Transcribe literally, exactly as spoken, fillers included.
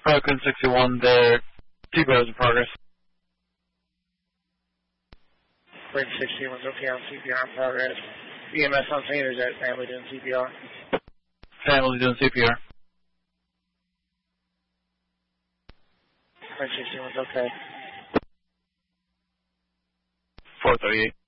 Falcon sixty-one, their C P R is in progress. Bridge sixty-one's okay on C P R in progress. E M S on scene, or is that family doing C P R? Family doing C P R. Bridge sixty-one's okay. four thirty-eight.